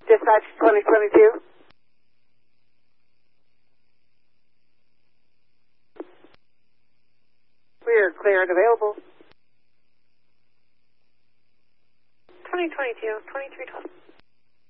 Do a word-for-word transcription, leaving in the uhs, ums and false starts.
Dispatch twenty twenty-two. We are clear and available. twenty twenty-two, twenty-three twelve.